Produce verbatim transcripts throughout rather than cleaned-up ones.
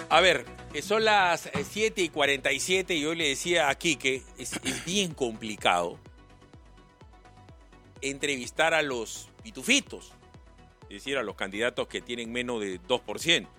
A ver, son las siete y cuarenta y siete y yo le decía aquí que es, es bien complicado entrevistar a los pitufitos, es decir, a los candidatos que tienen menos de dos por ciento.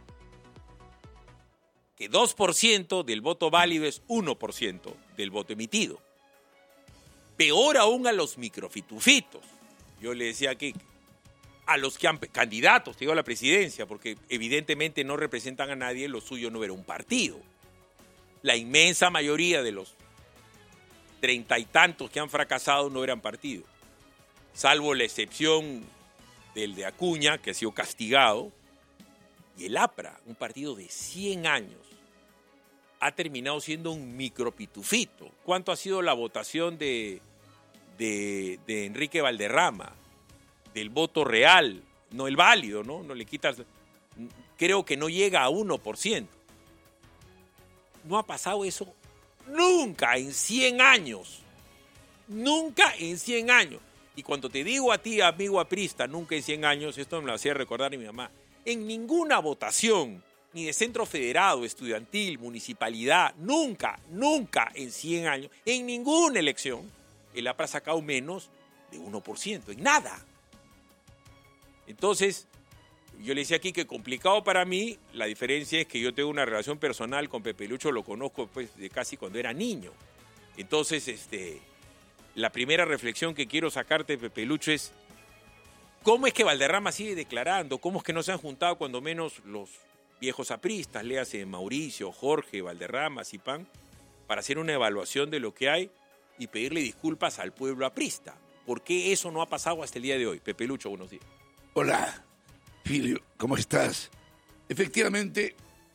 Que dos por ciento del voto válido es uno por ciento del voto emitido. Peor aún a los microfitufitos. Yo le decía aquí, a los que han, candidatos, te digo, a la presidencia, porque evidentemente no representan a nadie, lo suyo no era un partido. La inmensa mayoría de los treinta y tantos que han fracasado no eran partidos, salvo la excepción del de Acuña, que ha sido castigado, y el APRA, un partido de cien años, ha terminado siendo un micropitufito. ¿Cuánto ha sido la votación de, de, de Enrique Valderrama? Del voto real, no el válido, ¿no? No le quitas, creo que no llega a uno por ciento. No ha pasado eso nunca en cien años. Nunca en cien años. Y cuando te digo a ti, amigo aprista, nunca en cien años, esto me lo hacía recordar mi mamá, en ninguna votación, ni de centro federado, estudiantil, municipalidad, nunca, nunca en cien años, en ninguna elección, el APRA ha sacado menos de uno por ciento, en nada. Entonces, yo le decía aquí que complicado para mí, la diferencia es que yo tengo una relación personal con Pepe Lucho, lo conozco pues de casi cuando era niño. Entonces, este, la primera reflexión que quiero sacarte, Pepe Lucho, es ¿cómo es que Valderrama sigue declarando? ¿Cómo es que no se han juntado cuando menos los viejos apristas, léase Mauricio, Jorge, Valderrama, Zipán, para hacer una evaluación de lo que hay y pedirle disculpas al pueblo aprista? ¿Por qué eso no ha pasado hasta el día de hoy? Pepe Lucho, buenos días. Hola, Filio, ¿cómo estás? Efectivamente,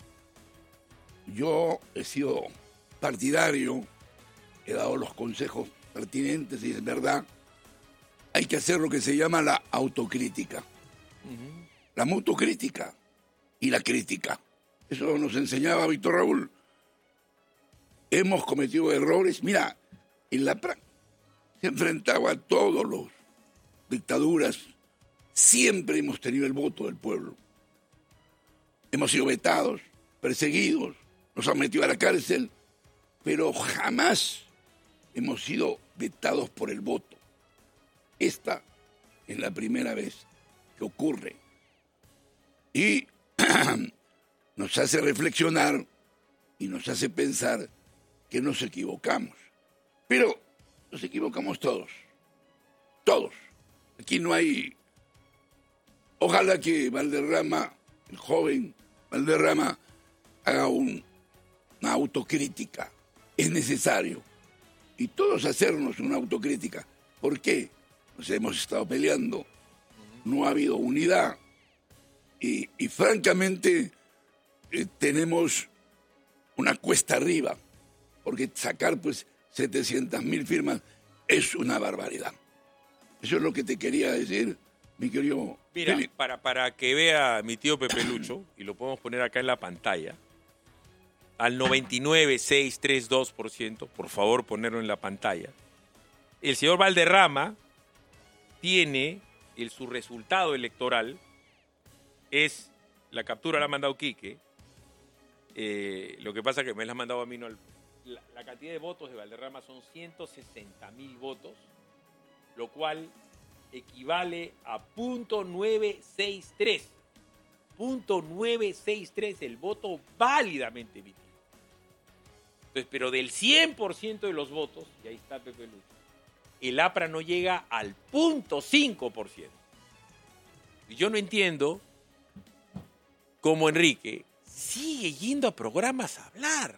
yo he sido partidario, he dado los consejos pertinentes y es verdad, hay que hacer lo que se llama la autocrítica. Uh-huh. La autocrítica y la crítica. Eso nos enseñaba Víctor Raúl. Hemos cometido errores. Mira, en la práctica se enfrentaba a todos los dictaduras. Siempre hemos tenido el voto del pueblo. Hemos sido vetados, perseguidos, nos han metido a la cárcel, pero jamás hemos sido vetados por el voto. Esta es la primera vez que ocurre. Y nos hace reflexionar y nos hace pensar que nos equivocamos. Pero nos equivocamos todos. Todos. Aquí no hay... Ojalá que Valderrama, el joven Valderrama, haga un, una autocrítica. Es necesario. Y todos hacernos una autocrítica. ¿Por qué? Nos hemos estado peleando. No ha habido unidad. Y, y francamente, eh, tenemos una cuesta arriba. Porque sacar, pues, setecientas mil firmas es una barbaridad. Eso es lo que te quería decir, mi querido... Mira, para, para que vea mi tío Pepe Lucho, y lo podemos poner acá en la pantalla, al noventa y nueve coma seiscientos treinta y dos por ciento, por favor ponerlo en la pantalla, el señor Valderrama tiene, el, su resultado electoral es, la captura la ha mandado Quique, eh, lo que pasa es que me la ha mandado a mí, no, la, la cantidad de votos de Valderrama son ciento sesenta mil votos, lo cual equivale a punto nueve seis tres. punto nueve seis tres, el voto válidamente emitido. Entonces, pero del cien por ciento de los votos, y ahí está Pepe Lucho, el APRA no llega al punto cinco por ciento. Y yo no entiendo cómo Enrique sigue yendo a programas a hablar.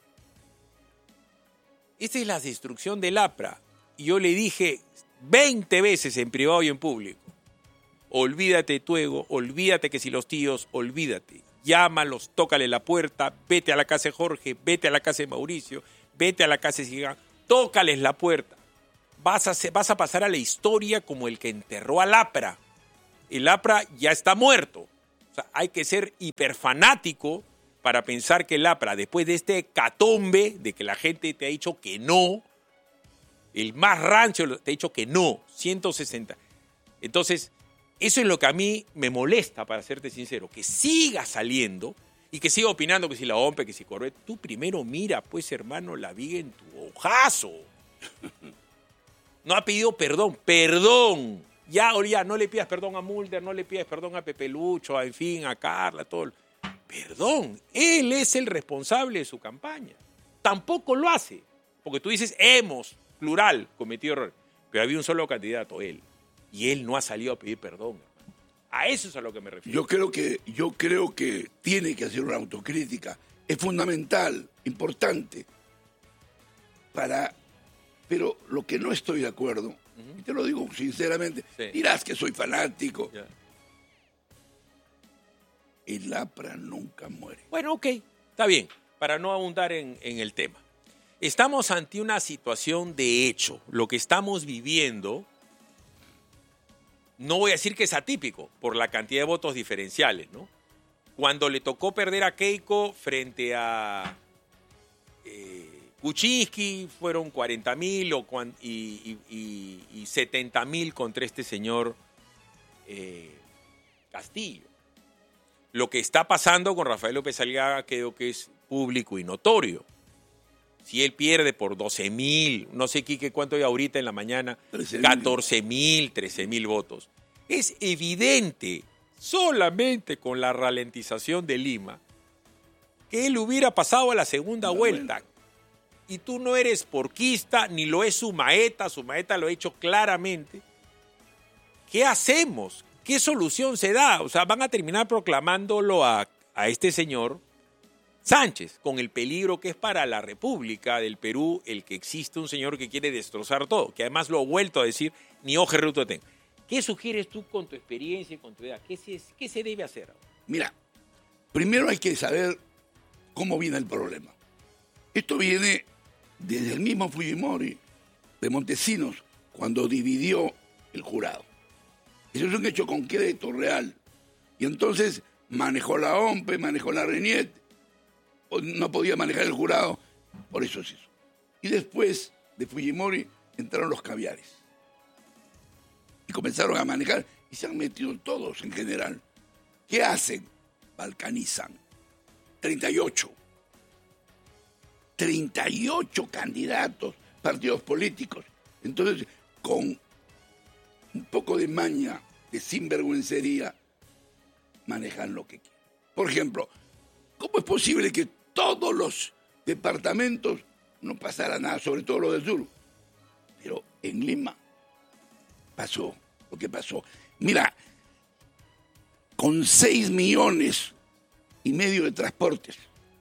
Esta es la destrucción del APRA. Y yo le dije veinte veces en privado y en público, olvídate tu ego, olvídate que si los tíos, olvídate. Llámalos, tócale la puerta, vete a la casa de Jorge, vete a la casa de Mauricio, vete a la casa de Sigán, tócales la puerta. Vas a, vas a pasar a la historia como el que enterró al APRA. El APRA ya está muerto. O sea, hay que ser hiperfanático para pensar que el APRA, después de este hecatombe, de que la gente te ha dicho que no, el más rancio te ha dicho que no, ciento sesenta. Entonces, eso es lo que a mí me molesta, para serte sincero, que siga saliendo y que siga opinando que si la OMPE, que si Corvette. Tú primero mira, pues, hermano, la viga en tu ojazo. No ha pedido perdón. ¡Perdón! Ya, ya, no le pidas perdón a Mulder, no le pidas perdón a Pepe Lucho, a, en fin, a Carla, todo. Perdón. Él es el responsable de su campaña. Tampoco lo hace. Porque tú dices, hemos, plural, cometido errores. Pero había un solo candidato, él. Y él no ha salido a pedir perdón. A eso es a lo que me refiero. Yo creo que, yo creo que tiene que hacer una autocrítica. Es fundamental, importante. Para, pero lo que no estoy de acuerdo, uh-huh. y te lo digo sinceramente, sí. dirás que soy fanático. Yeah. El APRA nunca muere. Bueno, ok, está bien, para no abundar en, en el tema. Estamos ante una situación de hecho. Lo que estamos viviendo, no voy a decir que es atípico por la cantidad de votos diferenciales, ¿no? Cuando le tocó perder a Keiko frente a eh, Kuczynski, fueron cuarenta mil y, y, y, y setenta mil contra este señor eh, Castillo. Lo que está pasando con Rafael López Aliaga creo que es público y notorio. Si él pierde por doce mil, no sé Quique cuánto hay ahorita en la mañana, catorce mil, trece mil votos. Es evidente, solamente con la ralentización de Lima, que él hubiera pasado a la segunda no, vuelta. Bueno. Y tú no eres porquista, ni lo es Sumaeta, Sumaeta lo ha hecho claramente. ¿Qué hacemos? ¿Qué solución se da? O sea, van a terminar proclamándolo a, a este señor Sánchez, con el peligro que es para la República del Perú el que existe un señor que quiere destrozar todo, que además lo ha vuelto a decir, ni oje ruto ten. ¿Qué sugieres tú con tu experiencia y con tu edad? ¿Qué se, qué se debe hacer? Mira, primero hay que saber cómo viene el problema. Esto viene desde el mismo Fujimori de Montesinos, cuando dividió el jurado. Eso es un hecho concreto, real. Y entonces manejó la OMPE, manejó la RENIET, no podía manejar el jurado, por eso es eso. Y después de Fujimori entraron los caviares. Y comenzaron a manejar y se han metido todos en general. ¿Qué hacen? Balcanizan. treinta y ocho. treinta y ocho candidatos, partidos políticos. Entonces, con un poco de maña, de sinvergüencería, manejan lo que quieren. Por ejemplo, ¿cómo es posible que todos los departamentos no pasara nada, sobre todo los del sur? Pero en Lima pasó lo que pasó. Mira, con seis millones y medio de transportes,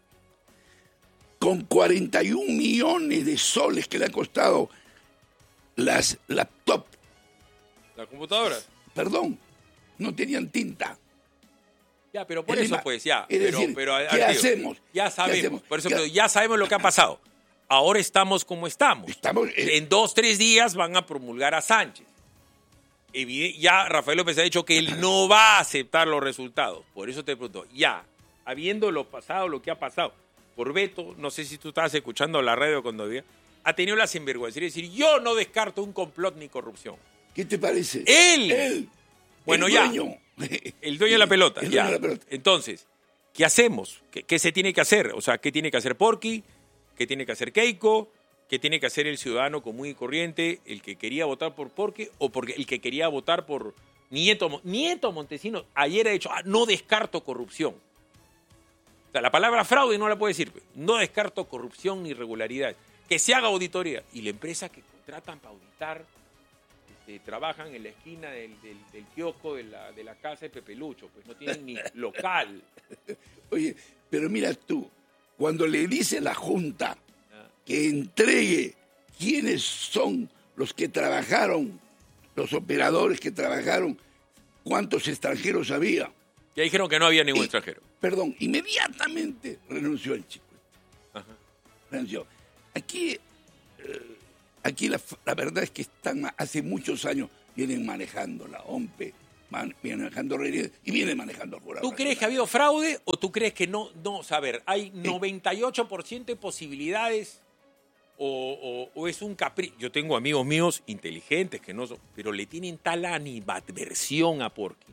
con cuarenta y un millones de soles que le ha costado las laptops. ¿Las computadoras? Perdón, no tenían tinta. Ya, pero por eso, pues, ya. Es pero, decir, pero, ¿qué hacemos? Ya sabemos, ¿Qué hacemos? por eso, pero ya sabemos lo que ha pasado. Ahora estamos como estamos. Estamos eh, en dos, tres días van a promulgar a Sánchez. Ya Rafael López ha dicho que él no va a aceptar los resultados. Por eso te pregunto, ya, habiendo lo pasado, lo que ha pasado, por Beto, no sé si tú estabas escuchando la radio cuando había, ha tenido la sinvergüenza de decir, yo no descarto un complot ni corrupción. ¿Qué te parece? Él. Él. Bueno, el ya. Dueño. El dueño de la pelota. El ya. dueño de la pelota. Entonces, ¿qué hacemos? ¿Qué, ¿Qué se tiene que hacer? O sea, ¿qué tiene que hacer Porky? ¿Qué tiene que hacer Keiko? ¿Qué tiene que hacer el ciudadano común y corriente? ¿El que quería votar por Porky o porque el que quería votar por Nieto? Nieto Montesinos ayer ha dicho, ah, no descarto corrupción. O sea, la palabra fraude no la puede decir. No descarto corrupción ni irregularidades. Que se haga auditoría. Y la empresa que contratan para auditar este, trabajan en la esquina del, del, del kiosco de la, de la casa de Pepe Lucho. Pues no tienen ni local. Oye, pero mira tú, cuando le dice la Junta que entregue quiénes son los que trabajaron, los operadores que trabajaron, cuántos extranjeros había. Ya dijeron que no había ningún y, extranjero. Perdón, inmediatamente renunció el chico. Ajá. Renunció. Aquí, eh, aquí la, la verdad es que están hace muchos años vienen manejando la OMPE, man, vienen manejando RENIET y vienen manejando el jurado. ¿Tú crees que ha habido fraude o tú crees que no? No, o sea, a ver, hay noventa y ocho por ciento de posibilidades o, o, o es un capricho. Yo tengo amigos míos inteligentes que no son, pero le tienen tal animadversión a Porky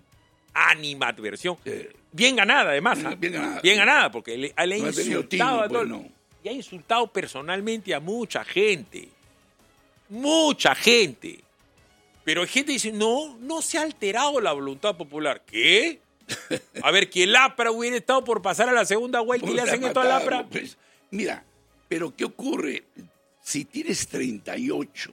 animadversión. Eh, bien ganada, además. ¿eh? Bien ganada. Bien ganada, porque le, le ha No ha tenido insultado tino, a todo, pues, no. y ha insultado personalmente a mucha gente. Mucha gente. Pero hay gente que dice, no, no se ha alterado la voluntad popular. ¿Qué? A ver, que el APRA hubiera estado por pasar a la segunda vuelta y le hacen esto al APRA. Pues, mira, pero ¿qué ocurre? Si tienes treinta y ocho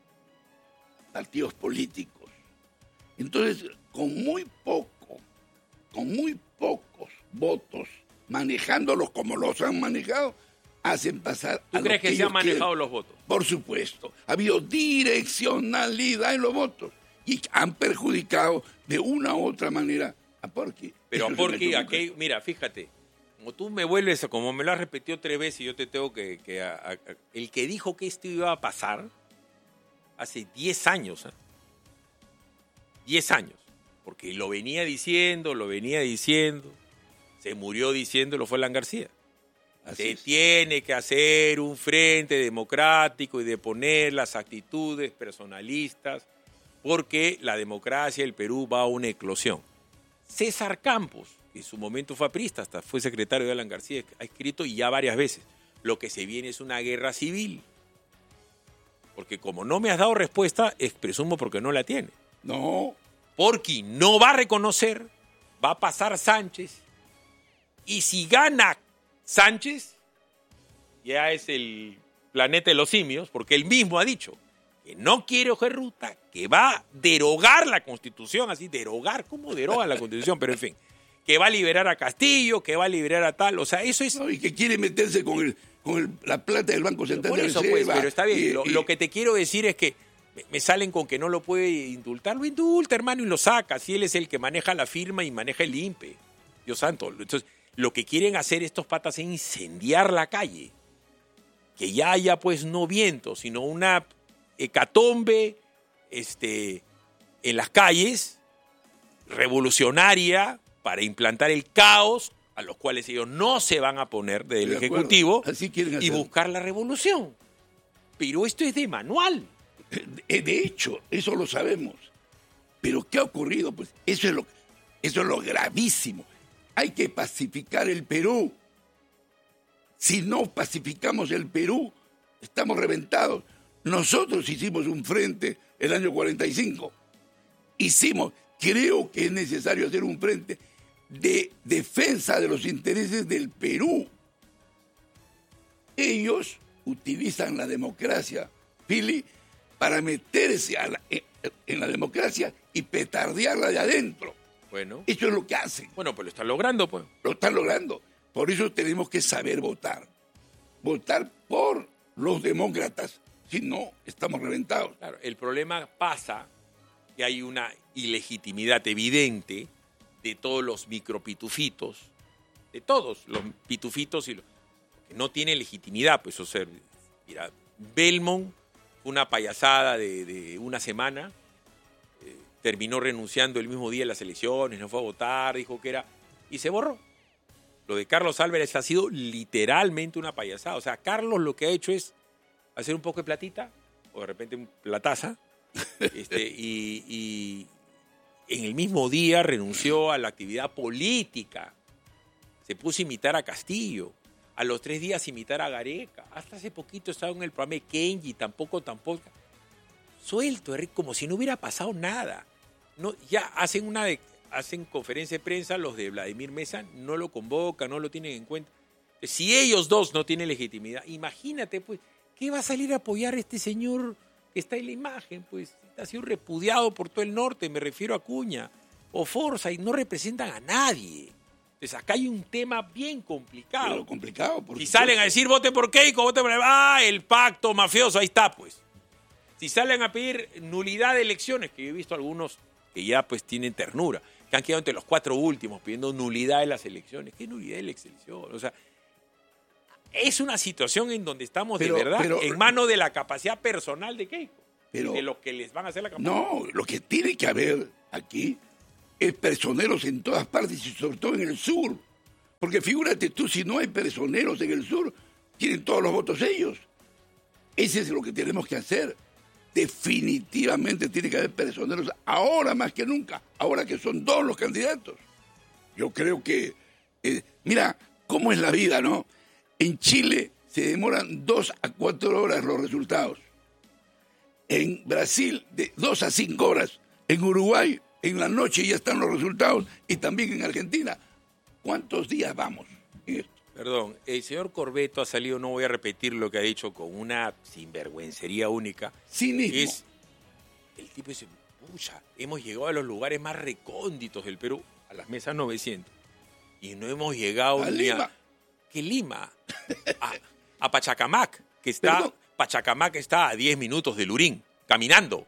partidos políticos, entonces con muy poco, con muy pocos votos, manejándolos como los han manejado, hacen pasar ¿Tú a crees lo que se han manejado quieren. los votos? Por supuesto. Ha habido direccionalidad en los votos y han perjudicado de una u otra manera a Porky. Pero Eso a es lo que Porky, tú aquí, crees. mira, fíjate, como tú me vuelves, como me lo has repetido tres veces, yo te tengo que... que a- a- el que dijo que esto iba a pasar hace diez años, ¿eh? diez años, porque lo venía diciendo, lo venía diciendo, se murió diciéndolo, fue Alan García. Así Se es. tiene que hacer un frente democrático y deponer las actitudes personalistas porque la democracia del Perú va a una eclosión. César Campos, que en su momento fue aprista, hasta fue secretario de Alan García, ha escrito y ya varias veces, lo que se viene es una guerra civil. Porque como no me has dado respuesta, es presumo porque no la tiene. No, Porky no va a reconocer, va a pasar Sánchez, y si gana Sánchez, ya es el planeta de los simios, porque él mismo ha dicho que no quiere coger ruta, que va a derogar la Constitución, así, derogar, ¿cómo deroga la Constitución? Pero en fin, que va a liberar a Castillo, que va a liberar a tal, o sea, eso es... no, y que quiere meterse con el con el- la plata del Banco Central Por de eso, Reserva. pues, pero está bien, y- lo, y- lo que te quiero decir es que me- me salen con que no lo puede indultar, lo indulta, hermano, y lo saca, si él es el que maneja la firma y maneja el I N P E. Dios santo, entonces... Lo que quieren hacer estos patas es incendiar la calle. Que ya haya pues no viento, sino una hecatombe este, en las calles, revolucionaria, para implantar el caos, a los cuales ellos no se van a poner del De acuerdo. Ejecutivo, Así quieren y hacer. buscar la revolución. Pero esto es de manual. De, de hecho, eso lo sabemos. Pero ¿qué ha ocurrido? Pues eso es lo, eso es lo gravísimo. Hay que pacificar el Perú. Si no pacificamos el Perú, estamos reventados. Nosotros hicimos un frente el año cuarenta y cinco. Hicimos, creo que es necesario hacer un frente de defensa de los intereses del Perú. Ellos utilizan la democracia, Pili, para meterse a la- en, en la democracia y petardearla de adentro. Bueno, Eso es lo que hacen. bueno, pues lo están logrando, pues. Lo están logrando. Por eso tenemos que saber votar. Votar por los demócratas. Si no, estamos reventados. Claro, el problema pasa que hay una ilegitimidad evidente de todos los micropitufitos, de todos los pitufitos y los que no tienen legitimidad, pues, o sea, mira, Belmont fue una payasada de, de una semana, eh, terminó renunciando el mismo día a las elecciones, no fue a votar, dijo que era, y se borró. Lo de Carlos Álvarez ha sido literalmente una payasada. O sea, Carlos lo que ha hecho es hacer un poco de platita, o de repente un plataza, este, y, y en el mismo día renunció a la actividad política. Se puso a imitar a Castillo. A los tres días imitar a Gareca. Hasta hace poquito estaba en el programa de Kenji, tampoco, tampoco. Suelto, como si no hubiera pasado nada. No, ya hacen una de, hacen conferencia de prensa, los de Vladimir Mesa no lo convocan, no lo tienen en cuenta. Si ellos dos no tienen legitimidad, imagínate, pues, ¿qué va a salir a apoyar este señor que está en la imagen? Pues ha sido repudiado por todo el norte, me refiero a Acuña o Forza, y no representan a nadie. Entonces acá hay un tema bien complicado. Pero complicado. Por Si supuesto. salen a decir vote por Keiko, vote por... Ah, el pacto mafioso, ahí está, pues. Si salen a pedir nulidad de elecciones, que yo he visto algunos que ya pues tienen ternura, que han quedado entre los cuatro últimos pidiendo nulidad de las elecciones. ¿Qué nulidad de la elección? O sea, es una situación en donde estamos Pero- de verdad pero- en manos de la capacidad personal de Keiko. Pero- de lo que les van a hacer la campaña. No, lo que tiene que haber aquí es personeros en todas partes y sobre todo en el sur. Porque figúrate tú, si no hay personeros en el sur, tienen todos los votos ellos. Ese es lo que tenemos que hacer. definitivamente tiene que haber personeros, ahora más que nunca, ahora que son dos los candidatos. Yo creo que, eh, mira, cómo es la vida, ¿no? En Chile se demoran dos a cuatro horas los resultados. En Brasil, de dos a cinco horas. En Uruguay, en la noche ya están los resultados. Y también en Argentina. ¿Cuántos días vamos en esto? Perdón, el señor Corbeto ha salido, no voy a repetir lo que ha dicho, con una sinvergüencería única. Sí mismo. Es, el tipo dice, pucha, hemos llegado a los lugares más recónditos del Perú, a las mesas novecientos, y no hemos llegado a ni Lima. a... ¿Qué Lima? A, a Pachacamac, que está... Perdón. Pachacamac está a diez minutos de Lurín, caminando.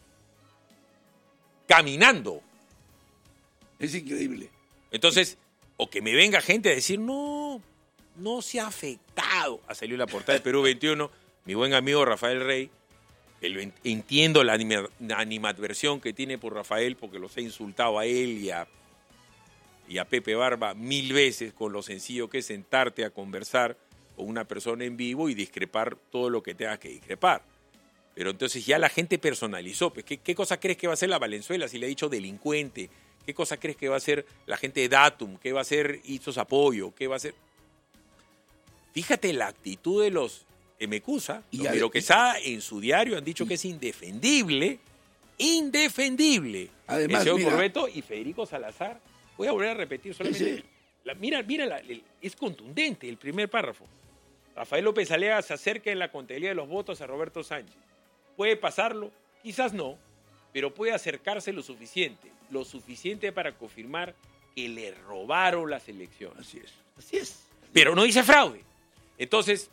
Caminando. Es increíble. Entonces, o que me venga gente a decir, no, no se ha afectado. Ha salido la portada de Perú veintiuno, mi buen amigo Rafael Rey, que lo en- entiendo la, anima, la animadversión que tiene por Rafael, porque los he insultado a él y a, y a Pepe Barba mil veces con lo sencillo que es sentarte a conversar con una persona en vivo y discrepar todo lo que tengas que discrepar. Pero entonces ya la gente personalizó. Pues, ¿qué, ¿Qué cosa crees que va a hacer la Valenzuela si le ha dicho delincuente? ¿Qué cosa crees que va a hacer la gente de Datum? ¿Qué va a hacer Ipsos Apoyo? ¿Qué va a hacer? Fíjate la actitud de los Emecusa. Y Los a- Miro Quesada en su diario han dicho que es indefendible. Indefendible. Además, el señor mira- Corbeto y Federico Salazar. Voy a volver a repetir solamente. Sí, sí. La- mira, mira, la- el- es contundente el primer párrafo. Rafael López Alea se acerca en la contabilidad de los votos a Roberto Sánchez. ¿Puede pasarlo? Quizás no, pero puede acercarse lo suficiente, lo suficiente para confirmar que le robaron las elecciones. Así es. Así es. Pero no dice fraude. Entonces,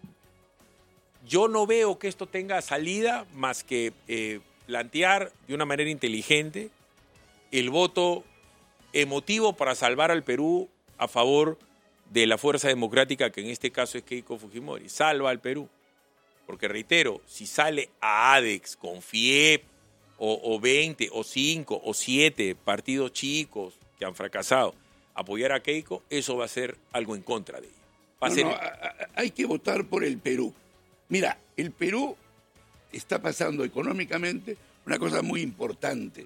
yo no veo que esto tenga salida más que eh, plantear de una manera inteligente el voto emotivo para salvar al Perú a favor de la fuerza democrática, que en este caso es Keiko Fujimori. Salva al Perú. Porque reitero, si sale a ADEX con FIEP o, o veinte o cinco o siete partidos chicos que han fracasado a apoyar a Keiko, eso va a ser algo en contra de ella. Va a No, ser... no, a- a- hay que votar por el Perú. Mira, el Perú está pasando económicamente una cosa muy importante.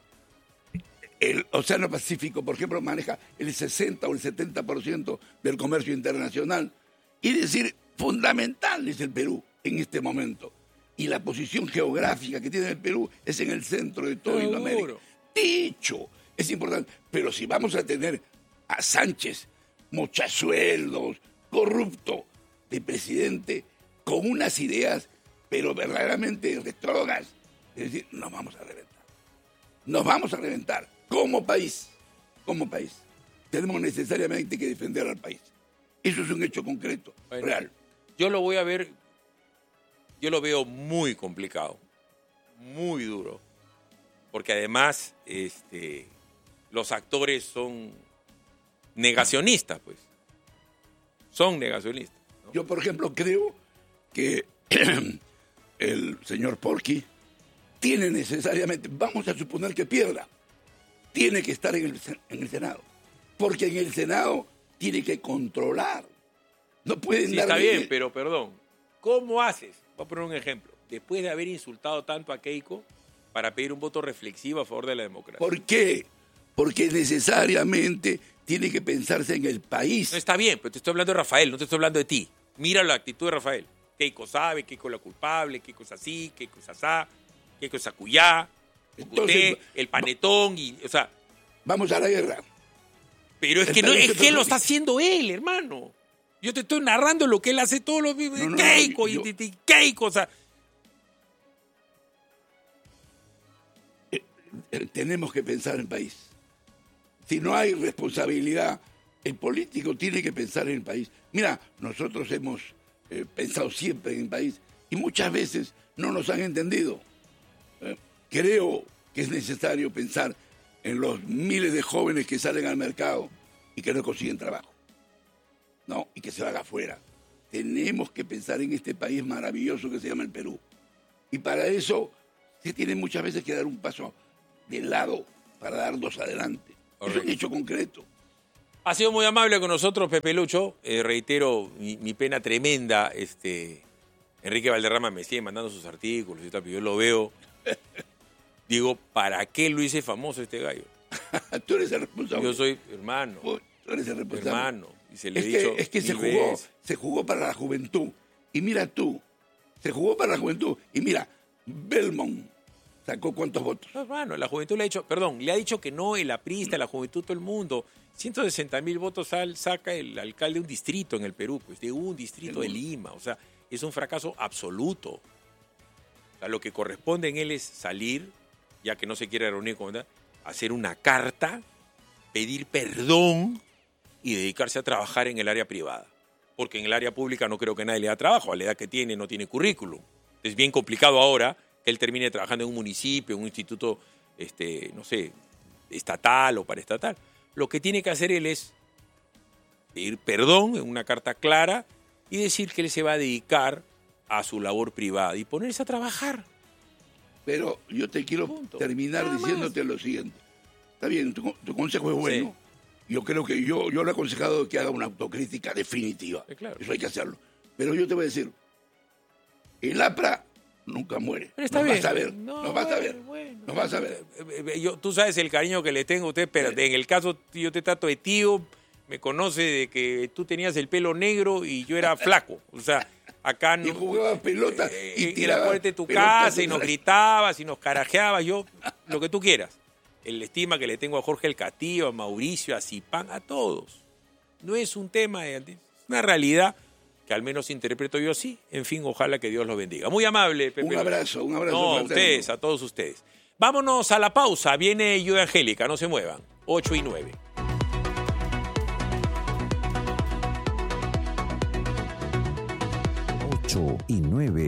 El Océano Pacífico, por ejemplo, maneja el sesenta o el setenta por ciento del comercio internacional. Es decir, fundamental es el Perú en este momento. Y la posición geográfica que tiene el Perú es en el centro de todo Seguro. América. Dicho, es importante. Pero si vamos a tener a Sánchez, mochasueldos, corrupto, de presidente, con unas ideas, pero verdaderamente retrógradas, es decir, nos vamos a reventar. Nos vamos a reventar como país, como país. Tenemos necesariamente que defender al país. Eso es un hecho concreto, Bueno, real. Yo lo voy a ver, yo lo veo muy complicado, muy duro, porque además este, los actores son negacionistas, pues. Son negacionistas. ¿no? Yo, por ejemplo, creo que el señor Porky tiene necesariamente, vamos a suponer que pierda, tiene que estar en el, en el Senado. Porque en el Senado tiene que controlar. No pueden Sí, dar está leyes. bien, pero perdón, ¿cómo haces? Voy a poner un ejemplo. Después de haber insultado tanto a Keiko para pedir un voto reflexivo a favor de la democracia. ¿Por qué? Porque necesariamente tiene que pensarse en el país. No está bien, pero te estoy hablando de Rafael, no te estoy hablando de ti. Mira la actitud de Rafael. Keiko sabe, Keiko es la culpable, Keiko es así, Keiko es asá, Keiko es acuyá, Entonces, usted, el panetón, y, o sea, Vamos a la guerra. pero es que Está no bien es que que te- lo está haciendo él, hermano. Yo te estoy narrando lo que él hace todos los días. No, no, Keiko, no, y, yo- y- y Keiko, o sea, Eh, Tenemos que pensar en el país. Si no hay responsabilidad, el político tiene que pensar en el país. Mira, nosotros hemos eh, pensado siempre en el país y muchas veces no nos han entendido. Eh, creo que es necesario pensar en los miles de jóvenes que salen al mercado y que no consiguen trabajo. No, y que se van afuera. Tenemos que pensar en este país maravilloso que se llama el Perú. Y para eso se tiene muchas veces que dar un paso de lado para dar dos adelante. Correcto. Es un hecho concreto. ha sido muy amable con nosotros, Pepe Lucho. Eh, reitero mi, mi pena tremenda este, Enrique Valderrama me sigue mandando sus artículos y tal, pero yo lo veo. Digo, ¿para qué lo hice famoso este gallo? Tú eres el responsable. Yo soy hermano. Tú eres el responsable. Hermano. Y se le es, he dicho que, es que se jugó, veces. se jugó para la juventud. Y mira tú, se jugó para la juventud. Y mira, Belmont sacó cuántos votos. No, hermano, la juventud le ha dicho, perdón, le ha dicho que no, el aprista, la juventud, todo el mundo. ciento sesenta mil votos al, saca el alcalde de un distrito en el Perú, pues de un distrito de Lima. O sea, es un fracaso absoluto. O sea, lo que corresponde en él es salir, ya que no se quiere reunir con él, hacer una carta, pedir perdón y dedicarse a trabajar en el área privada. Porque en el área pública no creo que nadie le da trabajo, a la edad que tiene no tiene currículum. Es bien complicado ahora que él termine trabajando en un municipio, en un instituto, este, no sé, estatal o paraestatal. Lo que tiene que hacer él es pedir perdón en una carta clara y decir que él se va a dedicar a su labor privada y ponerse a trabajar. Pero yo te quiero Punto. terminar Nada diciéndote lo siguiente. Está bien, tu, tu consejo es bueno. Sí. Yo creo que yo, yo le he aconsejado que haga una autocrítica definitiva. Sí, claro. Eso hay que hacerlo. Pero yo te voy a decir, el APRA nunca muere. Pero está nos bien. vas a ver, No, nos vas a bueno, ver, bueno. nos vas a ver. Yo, tú sabes el cariño que le tengo a usted, pero Sí. en el caso yo te trato de tío, me conoce de que tú tenías el pelo negro y yo era flaco. O sea, acá no. Y jugaba pelota eh, y y tiraba la puerta de tu pelotas casa y nos atrás. gritabas y nos carajeabas, yo, lo que tú quieras. El estima que le tengo a Jorge el Castillo, a Mauricio, a Zipán, a todos. No es un tema, de, es una realidad que al menos interpreto yo así. En fin, ojalá que Dios los bendiga. Muy amable, Pepe. Un abrazo, un abrazo. No, a fraterno. ustedes, a todos ustedes. Vámonos a la pausa. Viene Yo Angélica, no se muevan. ocho y nueve. ocho y nueve.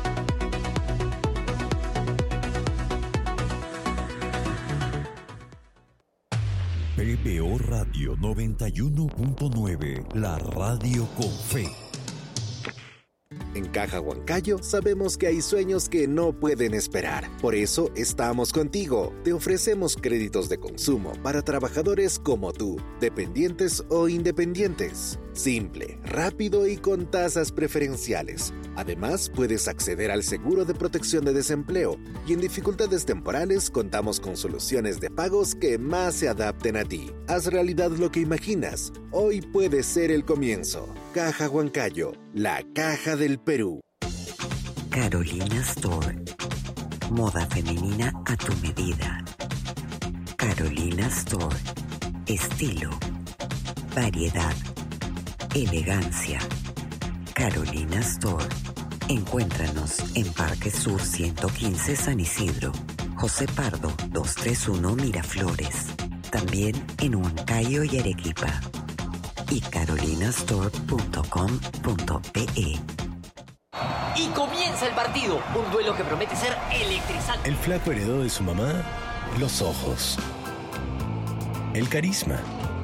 P B O Radio noventa y uno punto nueve, la radio con fe. En Caja Huancayo sabemos que hay sueños que no pueden esperar. Por eso estamos contigo. Te ofrecemos créditos de consumo para trabajadores como tú, dependientes o independientes. Simple, rápido y con tasas preferenciales. Además, puedes acceder al seguro de protección de desempleo y en dificultades temporales contamos con soluciones de pagos que más se adapten a ti. Haz realidad lo que imaginas. Hoy puede ser el comienzo. Caja Huancayo, la caja del Perú. Carolina Store. Moda femenina a tu medida. Carolina Store. Estilo. Variedad. Elegancia. Carolina Store. Encuéntranos en Parque Sur ciento quince San Isidro. José Pardo doscientos treinta y uno Miraflores. También en Huancayo y Arequipa. Y carolinastore punto com punto pe. Y comienza el partido, un duelo que promete ser electrizante. El flaco heredó de su mamá los ojos, el carisma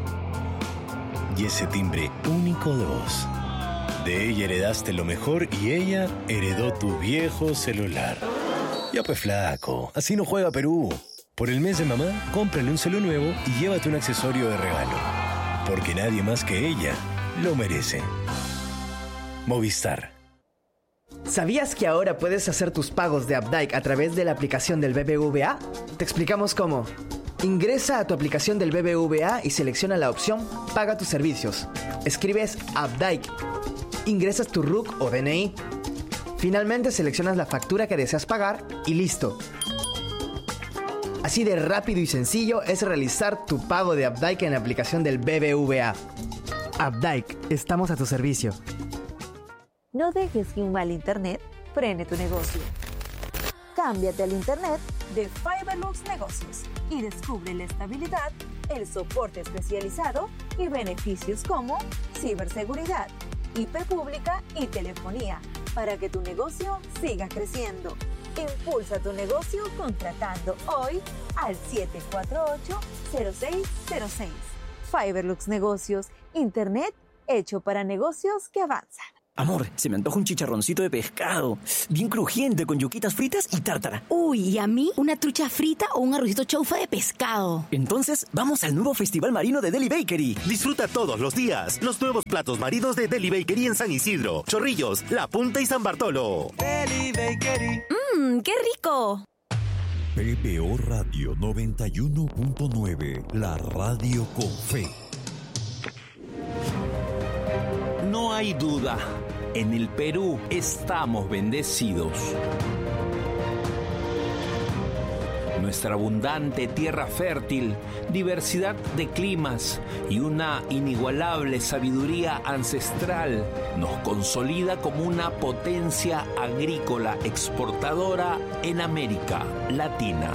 y ese timbre único de voz. De ella heredaste lo mejor y ella heredó tu viejo celular. Ya pues flaco, así no juega Perú. Por el mes de mamá, cómprale un celu nuevo y llévate un accesorio de regalo. Porque nadie más que ella lo merece. Movistar. ¿Sabías que ahora puedes hacer tus pagos de Updike a través de la aplicación del B B V A? Te explicamos cómo. Ingresa a tu aplicación del B B V A y selecciona la opción Paga tus servicios. Escribes Updike. Ingresas tu R U C o D N I. Finalmente seleccionas la factura que deseas pagar y listo. Así de rápido y sencillo es realizar tu pago de Updike en la aplicación del B B V A. Updike, estamos a tu servicio. No dejes que un mal internet frene tu negocio. Cámbiate al internet de Fiberlux Negocios y descubre la estabilidad, el soporte especializado y beneficios como ciberseguridad, I P pública y telefonía para que tu negocio siga creciendo. Impulsa tu negocio contratando hoy al siete cuatro ocho, cero seis cero seis. Fiberlux Negocios, internet hecho para negocios que avanzan. Amor, se me antoja un chicharroncito de pescado, bien crujiente, con yuquitas fritas y tártara. Uy, ¿y a mí? ¿Una trucha frita o un arrocito chaufa de pescado? Entonces, vamos al nuevo Festival Marino de Deli Bakery. Disfruta todos los días los nuevos platos marinos de Deli Bakery en San Isidro, Chorrillos, La Punta y San Bartolo. Deli Bakery. ¡Mmm, qué rico! P B O Radio noventa y uno punto nueve, la radio con fe. No hay duda, en el Perú estamos bendecidos. Nuestra abundante tierra fértil, diversidad de climas y una inigualable sabiduría ancestral nos consolida como una potencia agrícola exportadora en América Latina.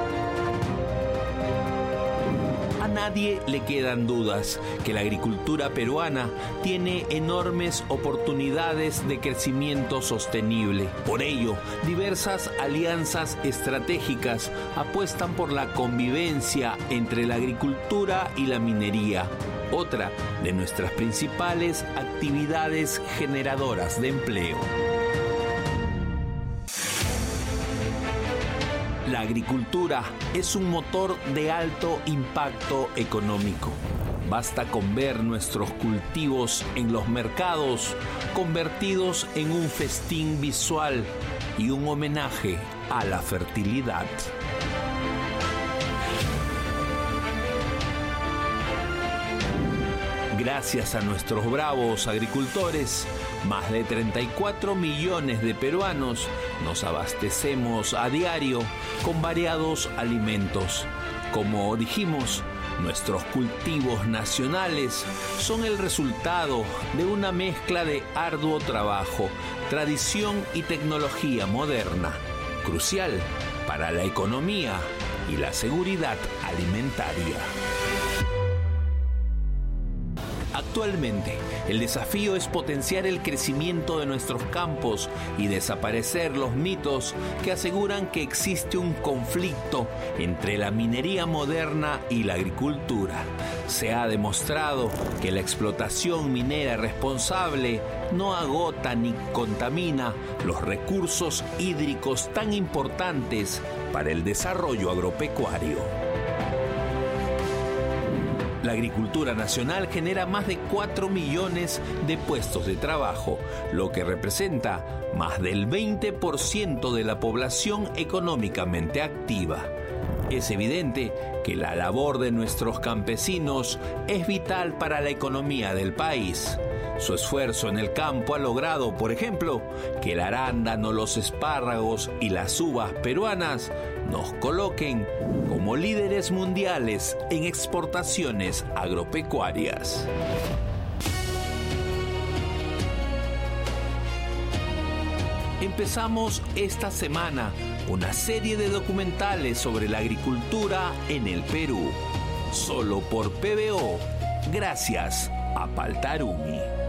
A nadie le quedan dudas que la agricultura peruana tiene enormes oportunidades de crecimiento sostenible. Por ello, diversas alianzas estratégicas apuestan por la convivencia entre la agricultura y la minería, otra de nuestras principales actividades generadoras de empleo. La agricultura es un motor de alto impacto económico. Basta con ver nuestros cultivos en los mercados convertidos en un festín visual y un homenaje a la fertilidad. Gracias a nuestros bravos agricultores, más de treinta y cuatro millones de peruanos nos abastecemos a diario con variados alimentos. Como dijimos, nuestros cultivos nacionales son el resultado de una mezcla de arduo trabajo, tradición y tecnología moderna, crucial para la economía y la seguridad alimentaria. Actualmente, el desafío es potenciar el crecimiento de nuestros campos y desaparecer los mitos que aseguran que existe un conflicto entre la minería moderna y la agricultura. Se ha demostrado que la explotación minera responsable no agota ni contamina los recursos hídricos tan importantes para el desarrollo agropecuario. La agricultura nacional genera más de cuatro millones de puestos de trabajo, lo que representa más del veinte por ciento de la población económicamente activa. Es evidente que la labor de nuestros campesinos es vital para la economía del país. Su esfuerzo en el campo ha logrado, por ejemplo, que el arándano, los espárragos y las uvas peruanas nos coloquen como líderes mundiales en exportaciones agropecuarias. Empezamos esta semana una serie de documentales sobre la agricultura en el Perú, solo por P B O, gracias a Paltarumi.